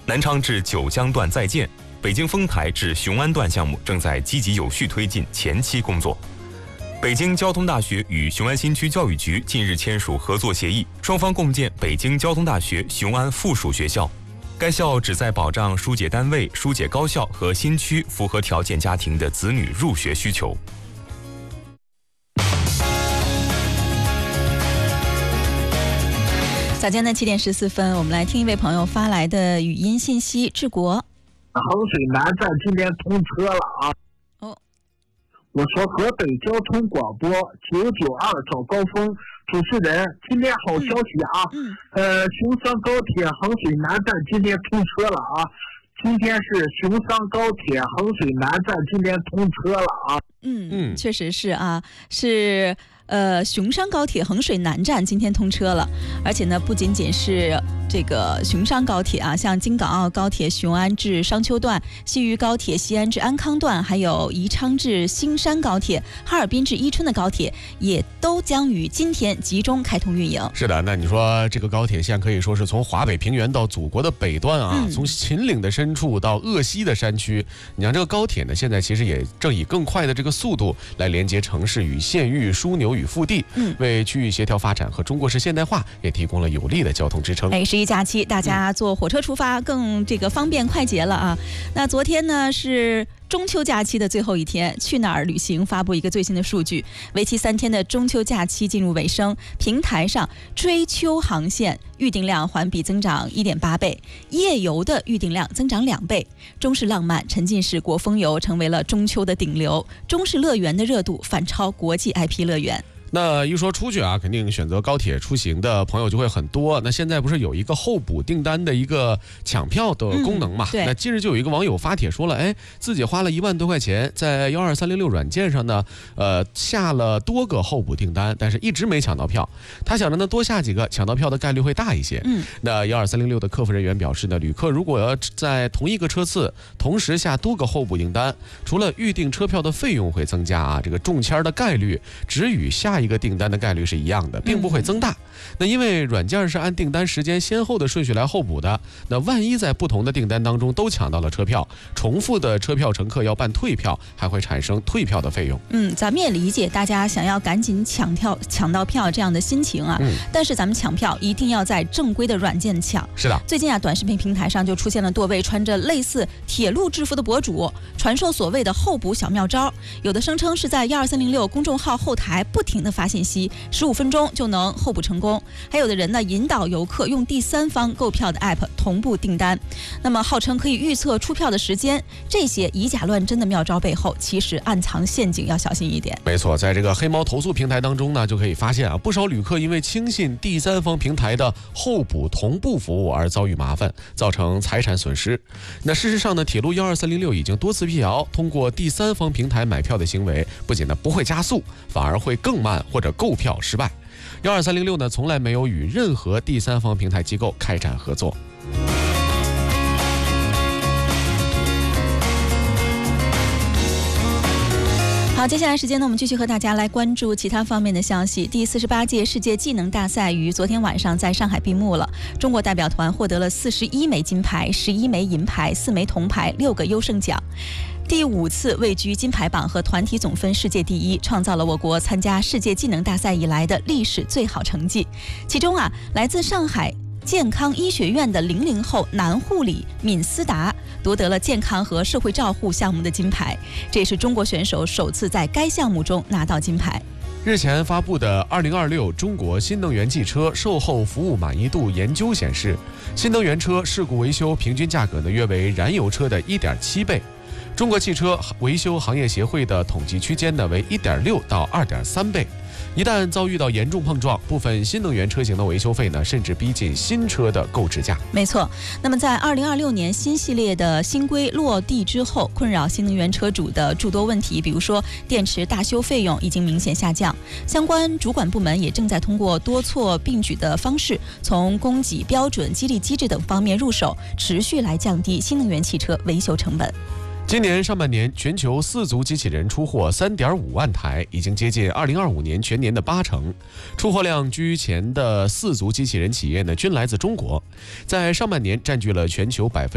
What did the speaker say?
南昌至九江段在建，北京丰台至雄安段项目正在积极有序推进前期工作。北京交通大学与雄安新区教育局近日签署合作协议，双方共建北京交通大学雄安附属学校。该校旨在保障疏解单位、疏解高校和新区符合条件家庭的子女入学需求。 早间的7点14分，我们来听一位朋友发来的语音信息。治国， 衡水南站今天通车了啊！我说河北交通广播992早高峰主持人，今天好消息啊！雄商高铁衡水南站今天通车了啊！今天是雄商高铁衡水南站今天通车了啊！ 确实是啊，是。雄商高铁衡水南站今天通车了，而且呢，不仅仅是这个雄商高铁啊，像京港澳高铁雄安至商丘段、西渝高铁西安至安康段，还有宜昌至新山高铁、哈尔滨至伊春的高铁，也都将于今天集中开通运营。 是的，那你说这个高铁线可以说是从华北平原到祖国的北端啊，从秦岭的深处到鄂西的山区，你看这个高铁呢，现在其实也正以更快的这个速度来连接城市与县域、枢纽与腹地，为区域协调发展和中国式现代化也提供了有力的交通支撑。 11假期，大家坐火车出发更这个方便快捷了啊。那昨天呢是中秋假期的最后一天，去哪儿旅行发布一个最新的数据，为期3天的中秋假期进入尾声，平台上追秋航线预订量环比增长1.8倍，夜游的预订量增长2倍，中式浪漫沉浸式国风游成为了中秋的顶流，中式乐园的热度反超国际 IP 乐园。 那一说出去啊，肯定选择高铁出行的朋友就会很多。那现在不是有一个候补订单的一个抢票的功能嘛？那近日就有一个网友发帖说了，自己花了1万多块钱在12306软件上呢，下了多个候补订单，但是一直没抢到票。他想着呢，多下几个，抢到票的概率会大一些。那12306的客服人员表示呢，旅客如果要在同一个车次同时下多个候补订单，除了预订车票的费用会增加啊，这个中签的概率只与下一个订单的概率是一样的，并不会增大。那因为软件是按订单时间先后的顺序来候补的，那万一在不同的订单当中都抢到了车票，重复的车票乘客要办退票，还会产生退票的费用。 咱们也理解大家想要赶紧抢到票这样的心情啊，但是咱们抢票一定要在正规的软件抢。 是的， 最近啊，短视频平台上就出现了多位穿着类似铁路制服的博主，传授所谓的候补小妙招，有的声称是在12306公众号后台不停的发信息，15分钟就能候补成功。还有的人呢，引导游客用第三方购票的 app 同步订单，那么号称可以预测出票的时间。这些以假乱真的妙招背后，其实暗藏陷阱，要小心一点。 没错，在这个黑猫投诉平台当中呢，就可以发现啊，不少旅客因为轻信第三方平台的候补同步服务而遭遇麻烦，造成财产损失。那事实上呢，铁路12306已经多次辟谣，通过第三方平台买票的行为，不仅呢不会加速，反而会更慢或者购票失败。12306呢，从来没有与任何第三方平台机构开展合作。 好，接下来时间呢，我们继续和大家来关注其他方面的消息。第48届世界技能大赛于昨天晚上在上海闭幕了，中国代表团获得了41枚金牌、11枚银牌、4枚铜牌、6个优胜奖。第5次位居金牌榜和团体总分世界第一，创造了我国参加世界技能大赛以来的历史最好成绩。其中啊，来自上海健康医学院的00后男护理闵思达夺得了健康和社会照护项目的金牌，这也是中国选手首次在该项目中拿到金牌。 日前发布的2026中国新能源汽车售后服务满意度研究显示，新能源车事故维修平均价格呢约为燃油车的1.7倍。中国汽车维修行业协会的统计区间呢为1.6到2.3倍。一旦遭遇到严重碰撞，部分新能源车型的维修费呢，甚至逼近新车的购置价。 没错。那么在2026年新系列的新规落地之后，困扰新能源车主的诸多问题，比如说电池大修费用已经明显下降，相关主管部门也正在通过多措并举的方式，从供给标准、激励机制等方面入手，持续来降低新能源汽车维修成本。 今年上半年，全球4足机器人出货3.5万台，已经接近2025年全年的80%。出货量居前的4足机器人企业呢，均来自中国，在上半年占据了全球